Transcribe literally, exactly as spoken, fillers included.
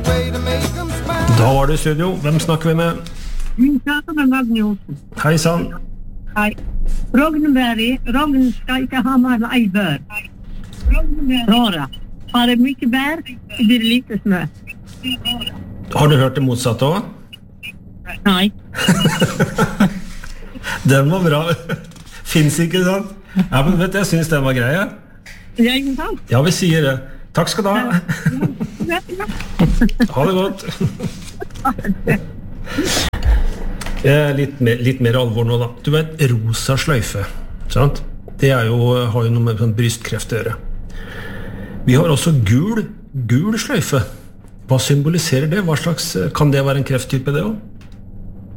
Da var det i studio. Hvem snakker vi med? Vi snakker med Magne Olsen. Hei sann. Hei. Rogneberg, Rogn skal ikke ha mer enn ei bør. Rara. Har det mye bær, så blir det lite snø. Har du hørt det motsatte også? Nei. Den var bra. Finns ikke, sant? Ja, men vet du, jeg synes den var grei. Ja, ikke sant? Ja, vi sier det. Takk skal du ha. Ha det godt. Litt mer, litt mer alvor nå da. Du vet, rosa sløyfe, sant? Det er jo, har jo noe med sånn brystkreft å gjøre. Vi har også gul, gul sløyfe. Hva symboliserer det? Hva slags, kan det være en krefttype det også?